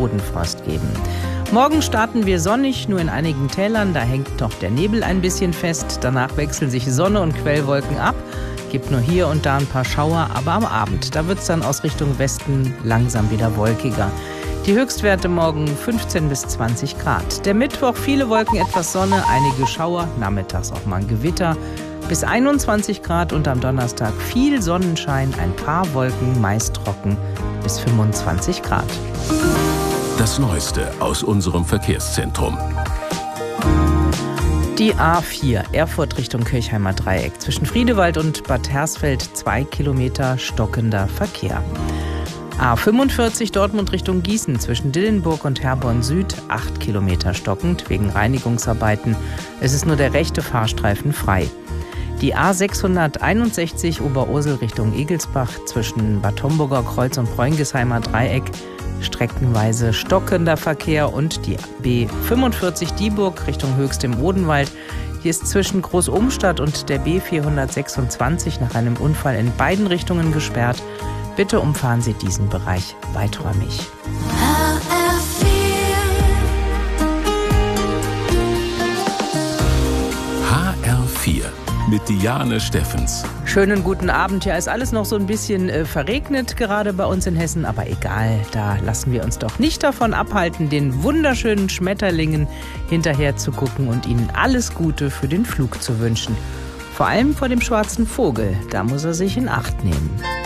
Bodenfrost geben. Morgen starten wir sonnig, nur in einigen Tälern, da hängt noch der Nebel ein bisschen fest. Danach wechseln sich Sonne und Quellwolken ab. Gibt nur hier und da ein paar Schauer, aber am Abend, da wird es dann aus Richtung Westen langsam wieder wolkiger. Die Höchstwerte morgen 15 bis 20 Grad. Der Mittwoch viele Wolken, etwas Sonne, einige Schauer, nachmittags auch mal ein Gewitter. Bis 21 Grad und am Donnerstag viel Sonnenschein, ein paar Wolken, meist trocken bis 25 Grad. Das Neueste aus unserem Verkehrszentrum. Die A4, Erfurt Richtung Kirchheimer Dreieck. Zwischen Friedewald und Bad Hersfeld 2 Kilometer stockender Verkehr. A45 Dortmund Richtung Gießen zwischen Dillenburg und Herborn Süd 8 Kilometer stockend wegen Reinigungsarbeiten. Es ist nur der rechte Fahrstreifen frei. Die A661 Oberursel Richtung Egelsbach zwischen Bad Homburger Kreuz und Preunghesheimer Dreieck streckenweise stockender Verkehr und die B45 Dieburg Richtung Höchst im Odenwald. Die ist zwischen Großumstadt und der B426 nach einem Unfall in beiden Richtungen gesperrt. Bitte umfahren Sie diesen Bereich weiträumig. HR4 mit Diane Steffens. Schönen guten Abend. Ja, ist alles noch so ein bisschen verregnet gerade bei uns in Hessen, aber egal, da lassen wir uns doch nicht davon abhalten, den wunderschönen Schmetterlingen hinterher zu gucken und ihnen alles Gute für den Flug zu wünschen. Vor allem vor dem schwarzen Vogel, da muss er sich in Acht nehmen.